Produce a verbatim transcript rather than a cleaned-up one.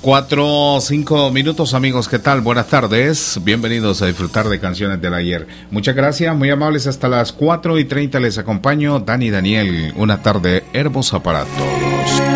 Cuatro, cinco minutos, amigos, ¿qué tal? Buenas tardes, bienvenidos a disfrutar de Canciones del Ayer. Muchas gracias, muy amables, hasta las cuatro y treinta les acompaño, Dani Daniel, una tarde hermosa para todos.